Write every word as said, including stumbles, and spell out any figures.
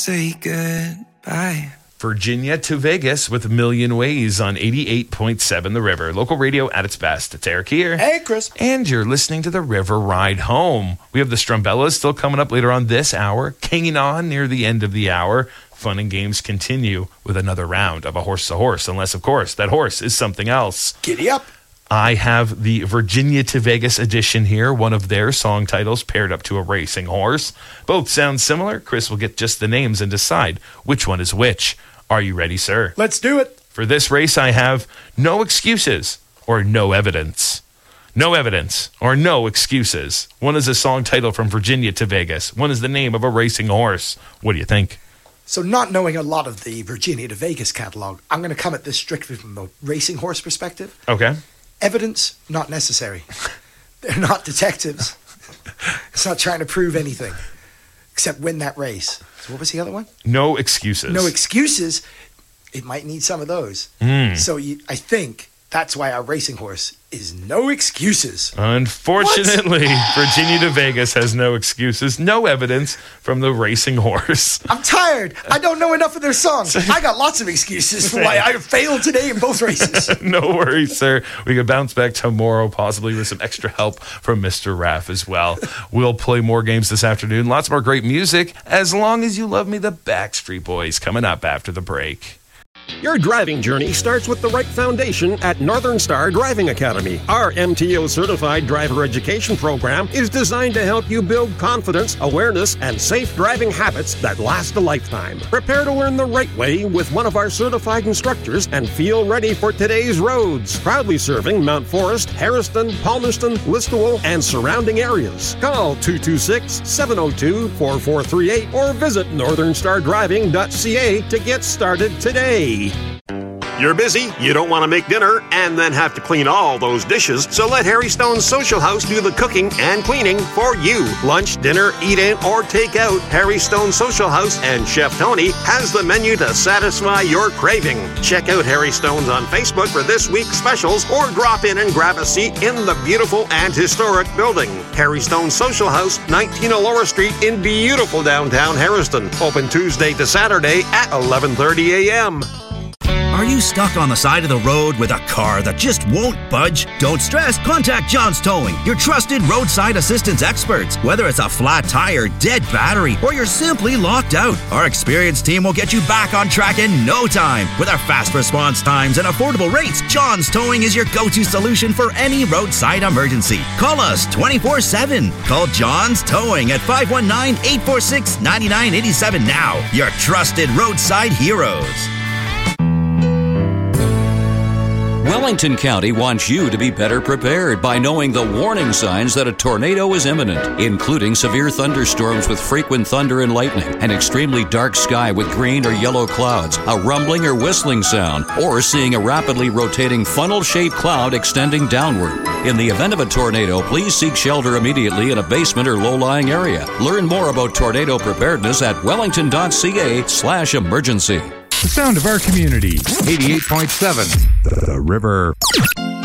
say goodbye. Virginia to Vegas with A Million Ways on eighty-eight point seven The River. Local radio at its best. It's Eric here. Hey, Chris. And you're listening to The River Ride Home. We have the Strumbellas still coming up later on this hour. Hanging on near the end of the hour. Fun and games continue with another round of a horse to horse. Unless, of course, that horse is something else. Giddy up. I have the Virginia to Vegas edition here, one of their song titles paired up to a racing horse. Both sound similar. Chris will get just the names and decide which one is which. Are you ready, sir? Let's do it. For this race, I have no excuses or no evidence. No evidence or no excuses. One is a song title from Virginia to Vegas. One is the name of a racing horse. What do you think? So not knowing a lot of the Virginia to Vegas catalog, I'm going to come at this strictly from the racing horse perspective. Okay. Evidence, not necessary. They're not detectives. It's not trying to prove anything except win that race. So what was the other one? No excuses. No excuses. It might need some of those. Mm. So you, I think that's why our racing horse is no excuses. Unfortunately, what? Virginia to Vegas has no excuses, no evidence from the racing horse. I'm tired. I don't know enough of their songs. I got lots of excuses for why I failed today in both races. No worries, sir. We can bounce back tomorrow, possibly with some extra help from Mister Raff as well. We'll play more games this afternoon. Lots more great music. As long as you love me, the Backstreet Boys coming up after the break. Your driving journey starts with the right foundation at Northern Star Driving Academy. Our M T O-certified driver education program is designed to help you build confidence, awareness, and safe driving habits that last a lifetime. Prepare to learn the right way with one of our certified instructors and feel ready for today's roads. Proudly serving Mount Forest, Harriston, Palmerston, Listowel, and surrounding areas. Call two two six, seven oh two, four four three eight or visit northern star driving dot c a to get started today. You're busy, you don't want to make dinner, and then have to clean all those dishes, so let Harry Stone's Social House do the cooking and cleaning for you. Lunch, dinner, eat-in, or take-out, Harry Stone's Social House and Chef Tony has the menu to satisfy your craving. Check out Harry Stone's on Facebook for this week's specials, or drop in and grab a seat in the beautiful and historic building. Harry Stone's Social House, nineteen Elora Street in beautiful downtown Harriston. Open Tuesday to Saturday at eleven thirty a.m. Are you stuck on the side of the road with a car that just won't budge? Don't stress. Contact John's Towing, your trusted roadside assistance experts. Whether it's a flat tire, dead battery, or you're simply locked out, our experienced team will get you back on track in no time. With our fast response times and affordable rates, John's Towing is your go-to solution for any roadside emergency. Call us twenty-four seven. Call John's Towing at five one nine, eight four six, nine nine eight seven now. Your trusted roadside heroes. Wellington County wants you to be better prepared by knowing the warning signs that a tornado is imminent, including severe thunderstorms with frequent thunder and lightning, an extremely dark sky with green or yellow clouds, a rumbling or whistling sound, or seeing a rapidly rotating funnel-shaped cloud extending downward. In the event of a tornado, please seek shelter immediately in a basement or low-lying area. Learn more about tornado preparedness at wellington dot c a slash emergency. The sound of our community. eighty-eight point seven The River.